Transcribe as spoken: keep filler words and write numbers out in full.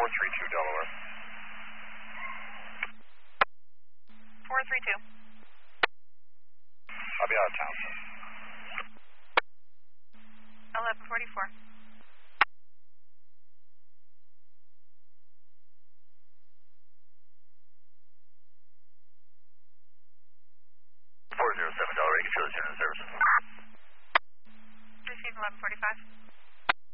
four three two Delaware. four three two. I'll be out of town, sir. eleven forty-four. four zero seven Delaware, you can show this unit in service. Receive eleven forty-five.